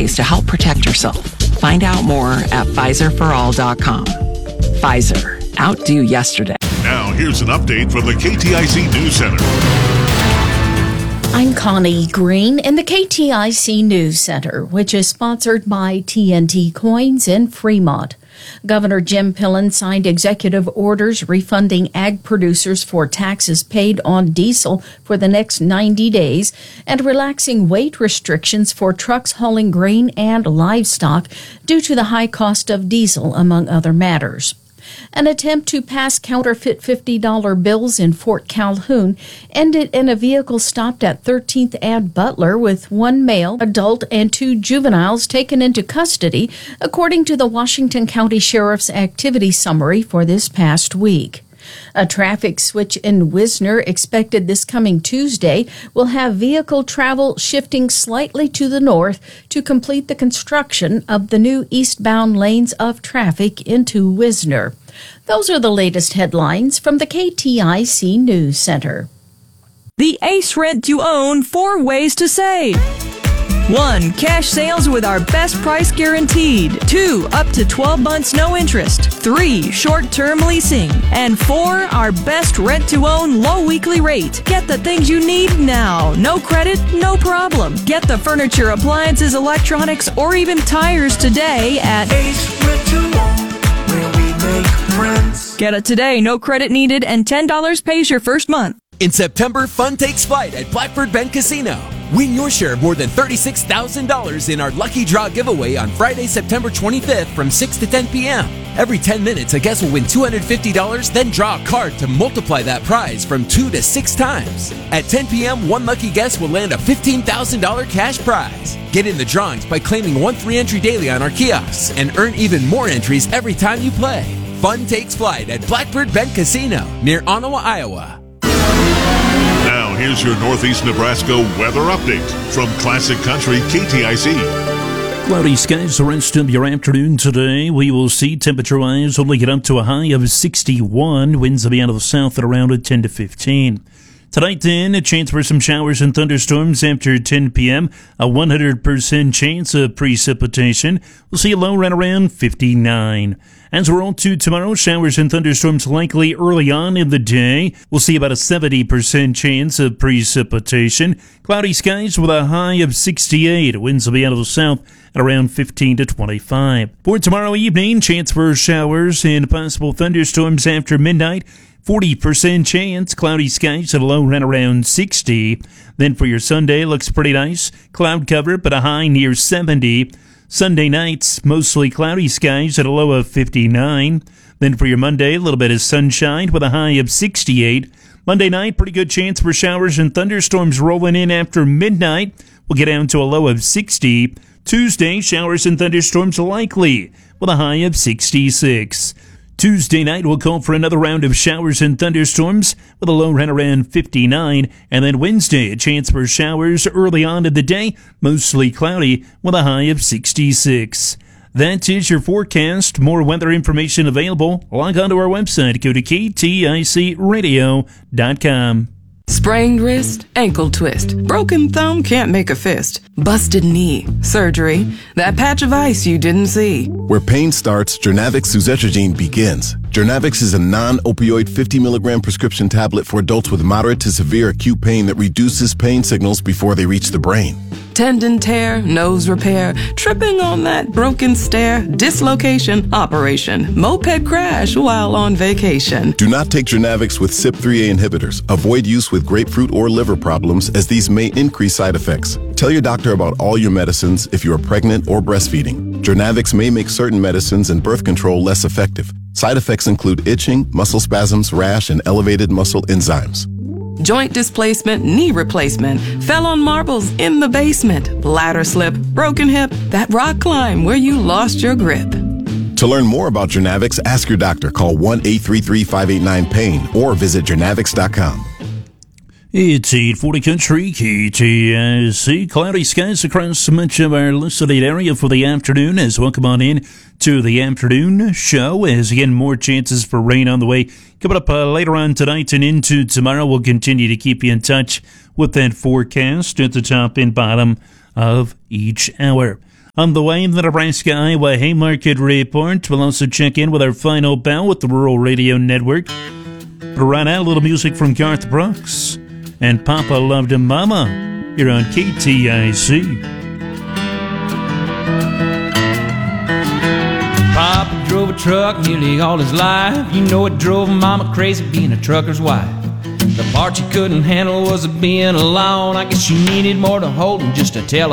ways to help protect yourself. Find out more at PfizerForAll.com. Pfizer. Outdo yesterday. Now, here's an update from the KTIC News Center. I'm Connie Green in the KTIC News Center, which is sponsored by TNT Coins in Fremont. Governor Jim Pillen signed executive orders refunding ag producers for taxes paid on diesel for the next 90 days and relaxing weight restrictions for trucks hauling grain and livestock due to the high cost of diesel, among other matters. An attempt to pass counterfeit $50 bills in Fort Calhoun ended in a vehicle stopped at 13th and Butler with one male adult and two juveniles taken into custody, according to the Washington County Sheriff's activity summary for this past week. A traffic switch in Wisner, expected this coming Tuesday, will have vehicle travel shifting slightly to the north to complete the construction of the new eastbound lanes of traffic into Wisner. Those are the latest headlines from the KTIC News Center. The Ace Rent to Own 4 ways to save. 1. Cash sales with our best price guaranteed. 2. Up to 12 months no interest. 3. Short-term leasing. And 4. Our best rent-to-own low weekly rate. Get the things you need now. No credit, no problem. Get the furniture, appliances, electronics, or even tires today at Ace Rent to Own, where we make friends. Get it today, no credit needed, and $10 pays your first month. In September, fun takes flight at Blackbird Bend Casino. Win your share of more than $36,000 in our Lucky Draw giveaway on Friday, September 25th from 6 to 10 p.m. Every 10 minutes, a guest will win $250, then draw a card to multiply that prize from 2 to 6 times. At 10 p.m., one lucky guest will land a $15,000 cash prize. Get in the drawings by claiming 1 free entry daily on our kiosks and earn even more entries every time you play. Fun takes flight at Blackbird Bend Casino near Ottawa, Iowa. Now, here's your Northeast Nebraska weather update from Classic Country KTIC. Cloudy skies the rest of your afternoon today. We will see temperature-wise only get up to a high of 61. Winds will be out of the south at around 10 to 15. Tonight then, a chance for some showers and thunderstorms after 10 p.m. A 100% chance of precipitation. We'll see a low right around 59. As we're on to tomorrow, showers and thunderstorms likely early on in the day. We'll see about a 70% chance of precipitation. Cloudy skies with a high of 68. Winds will be out of the south at around 15 to 25. For tomorrow evening, chance for showers and possible thunderstorms after midnight. 40% chance, cloudy skies at a low right around 60. Then for your Sunday, looks pretty nice. Cloud cover, but a high near 70. Sunday nights, mostly cloudy skies at a low of 59. Then for your Monday, a little bit of sunshine with a high of 68. Monday night, pretty good chance for showers and thunderstorms rolling in after midnight. We'll get down to a low of 60. Tuesday, showers and thunderstorms likely with a high of 66. Tuesday night, we'll call for another round of showers and thunderstorms with a low right around 59. And then Wednesday, a chance for showers early on in the day, mostly cloudy with a high of 66. That is your forecast. More weather information available. Log on to our website. Go to kticradio.com. Sprained wrist, ankle twist, broken thumb, can't make a fist, busted knee, surgery, that patch of ice you didn't see. Where pain starts, Jernavix suzetrigine begins. Jernavix is a non-opioid 50 milligram prescription tablet for adults with moderate to severe acute pain that reduces pain signals before they reach the brain. Tendon tear, nose repair, tripping on that broken stair, dislocation, operation, moped crash while on vacation. Do not take Jernavix with CYP3A inhibitors. Avoid use with grapefruit or liver problems as these may increase side effects. Tell your doctor about all your medicines if you are pregnant or breastfeeding. Jernavix may make certain medicines and birth control less effective. Side effects include itching, muscle spasms, rash, and elevated muscle enzymes. Joint displacement, knee replacement, fell on marbles in the basement, ladder slip, broken hip, that rock climb where you lost your grip. To learn more about Jernavix, ask your doctor. Call 1-833-589-PAIN or visit jernavix.com. It's 840 Country, KTIC. Cloudy skies across much of our listed area for the afternoon as welcome on in to the afternoon show. As again, more chances for rain on the way. Coming up later on tonight and into tomorrow, we'll continue to keep you in touch with that forecast at the top and bottom of each hour. On the way, the Nebraska-Iowa Haymarket Report. We'll also check in with our final bell with the Rural Radio Network. But right now, a little music from Garth Brooks and Papa Loved Him Mama here on KTIC. Papa drove a truck nearly all his life. You know it drove Mama crazy being a trucker's wife. The part she couldn't handle was being alone. I guess she needed more to hold than just a telephone.